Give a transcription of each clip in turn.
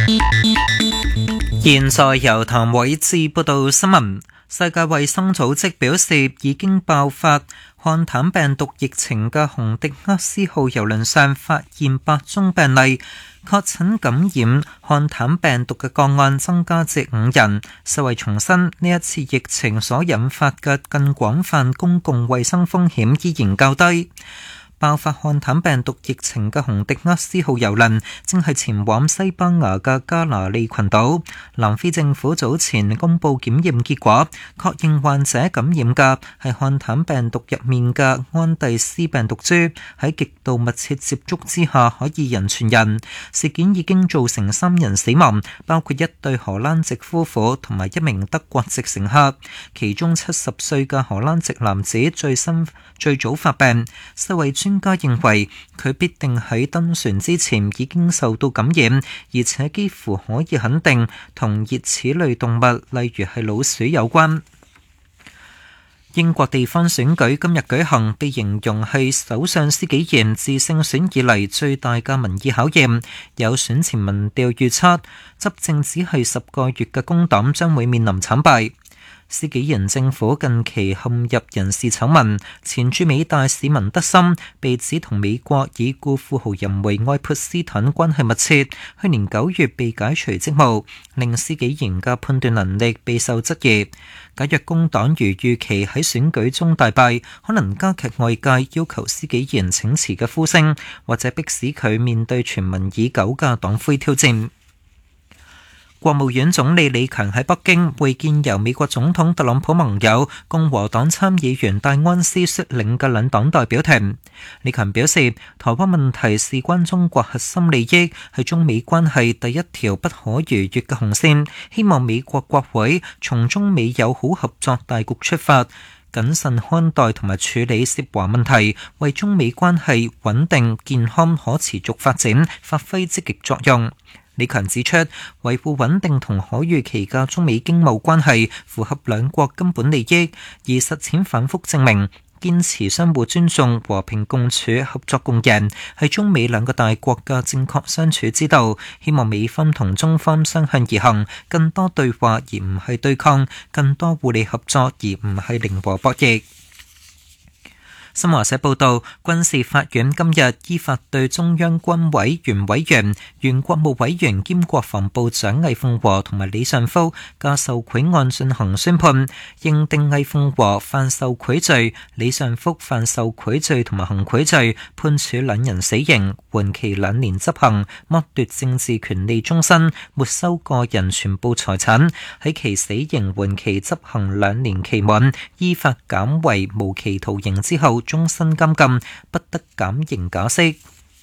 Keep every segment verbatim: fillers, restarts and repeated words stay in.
現在由譚偉智報道新聞。世界衛生組織表示，已經爆發漢坦病毒疫情嘅洪迪厄斯號郵輪上發現八宗病例，確診感染漢坦病毒嘅個案增加至五人。世衛重申，呢一次疫情所引發嘅更廣泛公共衛生風險依然較低。爆發漢坦病毒疫情嘅洪迪厄斯號郵輪正係前往西班牙嘅加那利群島。南非政府早前公布檢驗結果，確認患者感染嘅係漢坦病毒入面嘅安第斯病毒株，喺極度密切接觸之下可以人傳人。事件已經造成三人死亡，包括一對荷蘭籍夫婦同埋一名德國籍乘客，其中七十歲嘅荷蘭籍男子最新最早發病。世衛專家認為佢必定喺登船之前已經受到感染，而且幾乎可以肯定同熱齒類動物，例如係老鼠有關。英國地方選舉今日舉行，被形容係首相施紀賢自勝選以嚟最大嘅民意考驗。有選前民調預測，執政只係十個月嘅工黨將會面臨慘敗。施紀賢政府近期陷入人事醜聞，前駐美大使文德森被指同美國已故富豪人梅愛潑斯坦關係密切，去年九月被解除職務，令施紀賢嘅判斷能力備受質疑。假若工黨如預期喺選舉中大敗，可能加劇外界要求施紀賢請辭嘅呼聲，或者迫使佢面對傳聞已久嘅黨魁挑戰。國務院總理李強喺北京會見由美國總統特朗普盟友共和黨參議員戴安斯率領嘅兩黨代表團。李強表示，台灣問題事關中國核心利益，係中美關係第一條不可逾越嘅紅線，希望美國國會從中美友好合作大局出發，謹慎看待同埋處理涉華問題，為中美關係穩定、健康、可持續發展發揮積極作用。李強指出，維護穩定同可預期嘅中美經貿關係符合兩國根本利益，而實踐反覆證明，堅持相互尊重、和平共處、合作共贏，係中美兩個大國嘅正確相處之道。希望美方同中方相向而行，更多對話而唔係對抗，更多互利合作而唔係零和博弈。新華社報道，軍事法院今日依法對中央軍委原委員、原國務委員兼國防部長魏鳳和同埋李尚福嘅受賄案進行宣判，認定魏鳳和犯受賄罪，李尚福犯受賄罪同埋行賄罪，判處兩人死刑，緩期兩年執行，剝奪政治權利終身，沒收個人全部財產。喺其死刑緩期執行兩年期滿，依法減為無期徒刑之後，終身監禁，不得減刑假釋。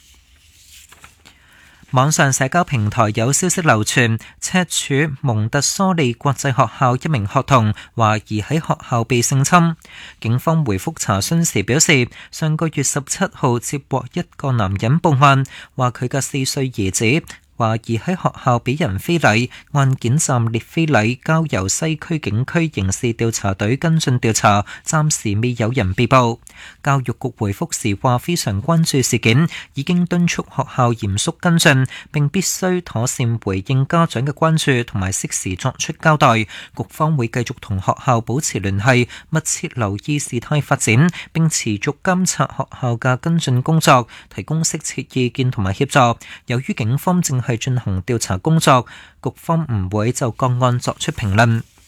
網上社交平台有消息流傳，赤柱蒙特梭利國際學校一名學童懷疑喺學校被性侵。警方回覆查詢時表示，上個月十七號接獲一個男人報案，話佢嘅四歲兒子懷疑喺學校俾人非禮，案件暫列非禮，交由西區警區刑事調查隊跟進調查，暫時未有人被捕。教育局回覆時話非常關注事件，已經敦促學校嚴肅跟進，並必須妥善回應家長嘅關注同埋適時作出交代。局方會繼續同學校保持聯繫，密切留意事態發展，並持續監察學校嘅跟進工作，提供適切意見同埋協助。由於警方正係進行調查工作，局方唔會就個案作出評論。